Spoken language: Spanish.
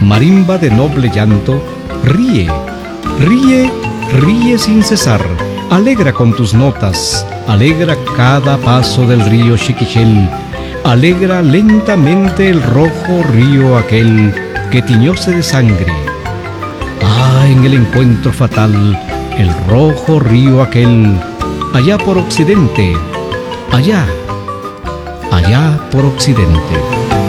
Marimba de noble llanto, ríe, ríe, ríe sin cesar. Alegra con tus notas, alegra cada paso del río Xiquichel. Alegra lentamente el rojo río aquel que tiñóse de sangre. Ah, en el encuentro fatal, el rojo río aquel, allá por occidente, allá por occidente.